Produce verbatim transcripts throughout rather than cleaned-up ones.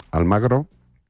Almagro.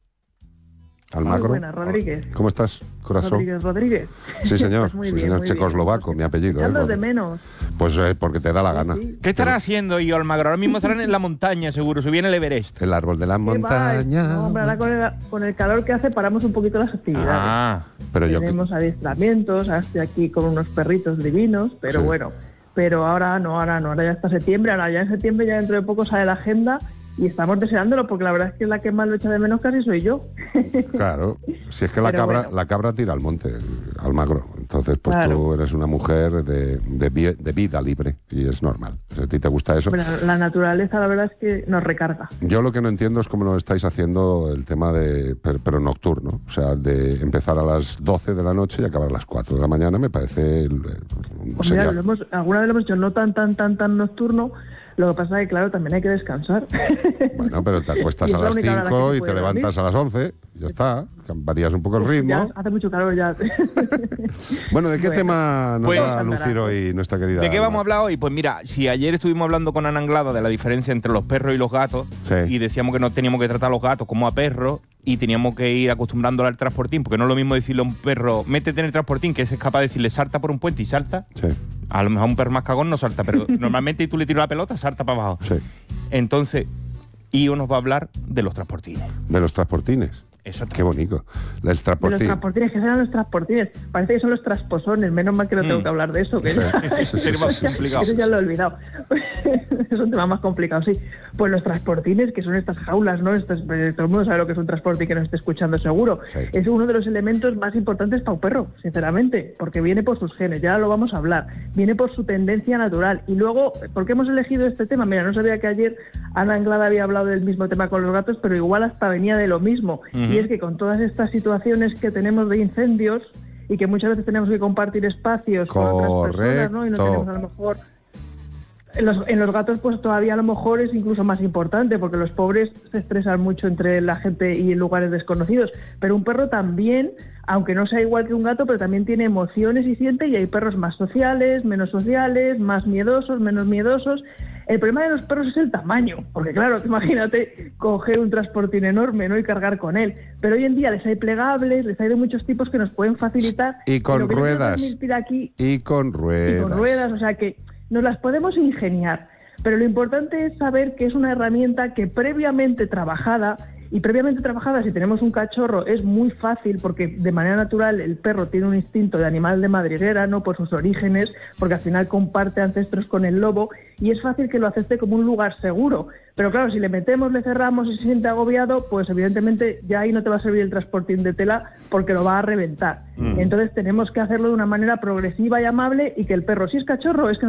Almagro. Muy buenas, Rodríguez. ¿Cómo estás, corazón? Rodríguez, Rodríguez. Sí, señor. Pues sí, bien, señor. Checoslovaco, mi apellido. ¿Qué andas ¿eh? de menos? Pues eh, porque te da la gana. Sí, sí. ¿Qué estará haciendo yo, Almagro? Ahora mismo estarán en la montaña, seguro. Subí en el Everest. El árbol de la ¿Qué montaña. va? No, hombre, ahora con el, con el calor que hace paramos un poquito las actividades. Ah, Pero yo Tenemos adiestramientos, ahora estoy aquí con unos perritos divinos, pero Sí. bueno. Pero ahora no, ahora no, ahora ya está septiembre, ahora ya en septiembre, ya dentro de poco sale la agenda y estamos deseándolo porque la verdad es que la que más lo echa de menos casi soy yo. Claro, si es que la Pero cabra, bueno. la cabra tira al monte, Almagro. Entonces, pues Claro. tú eres una mujer de, de, vi- de vida libre y es normal. Si a ti te gusta eso. Pero la naturaleza la verdad es que nos recarga. Yo lo que no entiendo es cómo lo estáis haciendo el tema de, pero, pero nocturno, o sea, de empezar a las doce de la noche y acabar a las cuatro de la mañana, me parece... el- el- Pues sería- mira, lo hemos, alguna vez lo hemos hecho no tan, tan, tan, tan nocturno. Lo que pasa es que, claro, también hay que descansar. Bueno, pero te acuestas Y es a la las única hora a la que cinco se y te puede levantas a las once, ya está, varías un poco el Ya ritmo. hace mucho calor ya. Bueno, ¿de qué Bueno. tema nos Pues- va a lucir hoy nuestra querida? ¿de qué vamos a Alma? hablar hoy? Pues mira, si ayer estuvimos hablando con Ana Anglada de la diferencia entre los perros y los gatos, Sí. y decíamos que no teníamos que tratar a los gatos como a perros, y teníamos que ir acostumbrándolo al transportín, porque no es lo mismo decirle a un perro, métete en el transportín, que es capaz de decirle salta por un puente y salta. Sí, A lo mejor un perro más cagón no salta, pero normalmente tú le tiras la pelota, salta para abajo. sí. Entonces, Io nos va a hablar de los transportines. De los transportines. Exacto. Qué bonito. El De los transportín. transportines, que serán los transportines. Parece que son los trasposones. Menos mal que no tengo Mm. que hablar de eso. Que Sí, eso, sí, sí, Sería más sí, sí, complicado. eso ya lo he olvidado. Es un tema más complicado, sí. Pues los transportines, que son estas jaulas, ¿no? Estas, eh, todo el mundo sabe lo que es un transporte y que nos esté escuchando seguro. Sí. Es uno de los elementos más importantes para un perro, sinceramente, porque viene por sus genes, ya lo vamos a hablar. Viene por su tendencia natural. Y luego, ¿por qué hemos elegido este tema? Mira, no sabía que ayer Ana Anglada había hablado del mismo tema con los gatos, pero igual hasta venía de lo mismo. Ujú. Y es que con todas estas situaciones que tenemos de incendios y que muchas veces tenemos que compartir espacios con otras personas, ¿no? Y no Correcto. tenemos a lo mejor... En los, en los gatos pues todavía a lo mejor es incluso más importante porque los pobres se estresan mucho entre la gente y en lugares desconocidos, pero un perro también, aunque no sea igual que un gato, pero también tiene emociones y siente, y hay perros más sociales, menos sociales, más miedosos, menos miedosos. El problema de los perros es el tamaño, porque claro, imagínate coger un transportín enorme, ¿no? Y cargar con él, pero hoy en día les hay plegables, les hay de muchos tipos que nos pueden facilitar. Y con lo que no quiero ruedas. transmitir aquí Y con ruedas. y con ruedas, o sea que nos las podemos ingeniar, pero lo importante es saber que es una herramienta que previamente trabajada, y previamente trabajada si tenemos un cachorro es muy fácil porque de manera natural el perro tiene un instinto de animal de madriguera, ¿no? Por sus orígenes, porque al final comparte ancestros con el lobo y es fácil que lo acepte como un lugar seguro. Pero claro, si le metemos, le cerramos y se siente agobiado, pues evidentemente ya ahí no te va a servir el transportín de tela porque lo va a reventar. Mm. Entonces tenemos que hacerlo de una manera progresiva y amable y que el perro, si es cachorro, es que